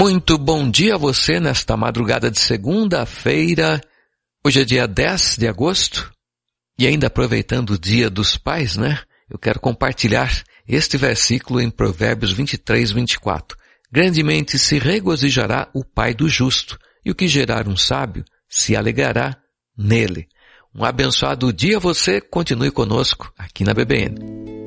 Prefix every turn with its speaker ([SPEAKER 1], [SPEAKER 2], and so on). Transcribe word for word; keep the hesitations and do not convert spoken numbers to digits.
[SPEAKER 1] Muito bom dia a você nesta madrugada de segunda-feira. Hoje é dia dez de agosto e ainda aproveitando o Dia dos Pais, né? Eu quero compartilhar este versículo em Provérbios vinte e três, vinte e quatro. Grandemente se regozijará o pai do justo e o que gerar um sábio se alegrará nele. Um abençoado dia a você. Continue conosco aqui na B B N.